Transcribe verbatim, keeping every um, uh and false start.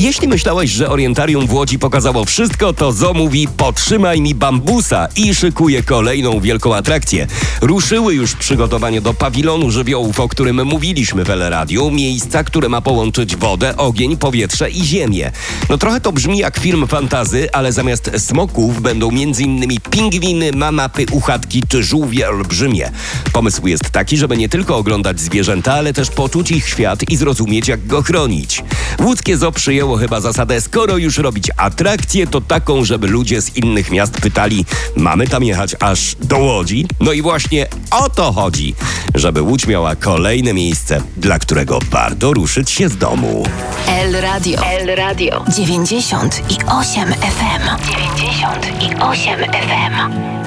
Jeśli myślałeś, że Orientarium w Łodzi pokazało wszystko, to Zoo mówi: potrzymaj mi bambusa i szykuje kolejną wielką atrakcję. Ruszyły już przygotowania do pawilonu żywiołów, o którym mówiliśmy w Eleradiu. Miejsca, które ma połączyć wodę, ogień, powietrze i ziemię. No trochę to brzmi jak film fantazy, ale zamiast smoków będą m.in. pingwiny, mamapy, uchatki czy żółwie olbrzymie. Pomysł jest taki, żeby nie tylko oglądać zwierzęta, ale też poczuć ich świat i zrozumieć, jak go chronić. Łódzkie Zoo przyjęło chyba zasadę: skoro już robić atrakcję, to taką, żeby ludzie z innych miast pytali: mamy tam jechać aż do Łodzi? No i właśnie o to chodzi, żeby Łódź miała kolejne miejsce, dla którego warto ruszyć się z domu. El Radio. El Radio. dziewięćdziesiąt i osiem F M. dziewięćdziesiąt i osiem F M.